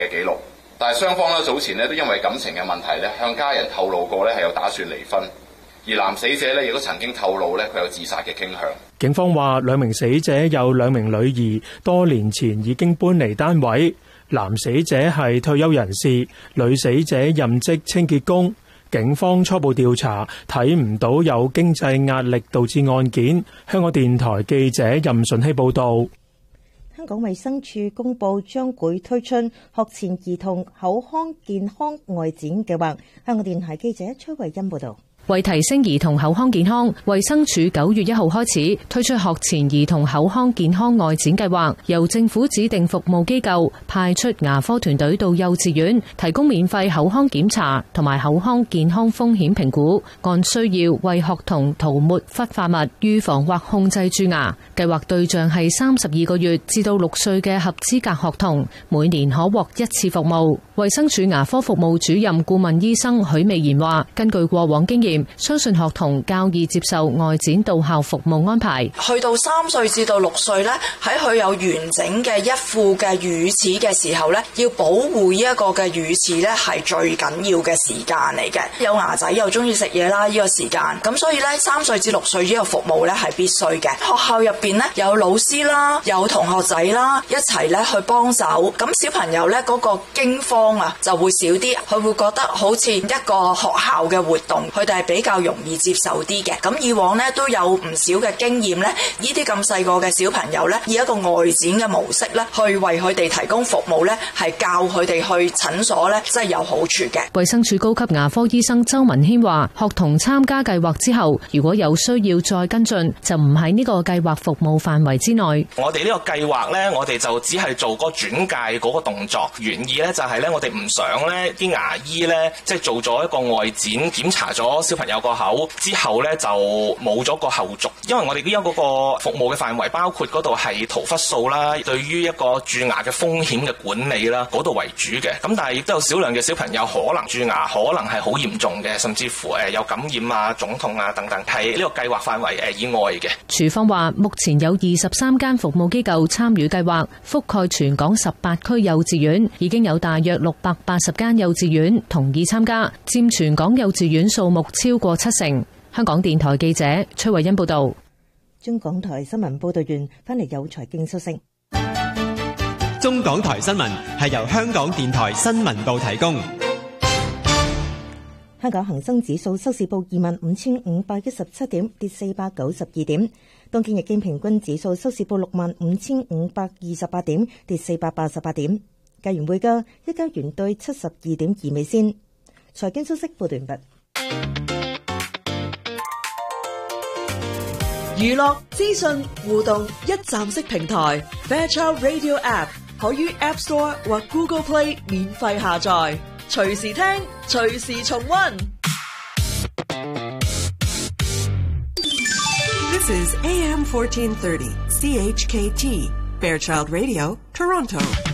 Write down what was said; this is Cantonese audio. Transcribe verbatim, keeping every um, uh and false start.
嘅記錄。但係雙方咧早前咧都因為感情嘅問題咧，向家人透露過咧係有打算離婚。而男死者咧亦都曾經透露咧佢有自殺嘅傾向。 警方話兩名死者有兩名女兒，多年前已經搬離單位。男死者係退休人士，女死者任職清潔工。警方初步調查睇唔到有經濟壓力導致案件。香港電台記者任順希報道。 香港衛生署公布將會推出學前兒童口腔健康外展計劃。香港電台記者崔慧欣報道。 為提升兒童口腔健康，衛生署九月一號開始推出學前兒童口腔健康外展計劃，由政府指定服務機構派出牙科團隊到幼稚園，提供免費口腔檢查同埋口腔健康風險評估，按需要為學童塗抹氟化物，預防或控制蛀牙。計劃對象係三十二個月至到六歲嘅合資格學童，每年可獲一次服務。衛生署牙科服務主任顧問醫生許美賢話，根據過往經驗，相信學童較易接受外展到校服務安排。 去到三歲至到六歲咧，喺佢有完整嘅一副嘅乳齒嘅時候咧，要保護呢一個嘅乳齒咧係最緊要嘅時間嚟嘅。有牙仔又中意食嘢啦，呢個時間咁，所以咧三歲至六歲呢個服務咧係必須嘅。學校入邊咧有老師啦，有同學仔啦一齊咧去幫手，咁小朋友咧嗰個驚慌啊就會少啲，佢會覺得好似一個學校嘅活動，佢哋係比較容易接受啲嘅。咁以往咧都有唔少嘅經驗咧，呢啲咁細個嘅小朋友咧，以一個外展嘅模式咧，去為佢哋提供服務咧，係教佢哋去診所咧，真係有好處嘅。 衛生署高級牙科醫生周文軒話，學童參加計劃之後，如果有需要再跟進，就唔喺呢個計劃服務範圍之內。 我哋呢個計劃咧，我哋就只係做個轉介嗰個動作，原意咧就係咧，我哋唔想咧啲牙醫咧，即係做咗一個外展檢查咗小朋友個口之後咧，就冇咗個後續。因為我哋呢一個個服務嘅範圍包括嗰度係塗氟素啦，對於一個蛀牙嘅風險嘅管理啦，嗰度為主嘅。咁但係亦都有少量嘅小朋友可能蛀牙可能係好嚴重嘅，甚至乎誒有感染啊、腫痛啊等等，係呢個計劃範圍誒以外嘅。 署方話，目前有二十三間服務機構參與計劃，覆蓋全港十八區幼稚園，已經有大約六百八十間幼稚園同意參加，佔全港幼稚園數目超過七成。香港電台記者崔慧欣報道。 中港台新聞報道完，翻嚟有財經消息。 中港台新聞係由香港電台新聞部提供。 香港恒生指數收市報二萬五千五百一十七點，跌四百九十二點。東京日經平均指數收市報六萬五千五百二十八點，跌四百八十八點。加元匯價，一加元兌七十二點二美仙。財經消息報道完畢。 娛樂資訊互動一站式平台 Fairchild Radio App 可於 App Store 或 Google Play 免費下載，隨時聽，隨時重溫。 This is A M fourteen thirty C H K T Fairchild Radio Toronto.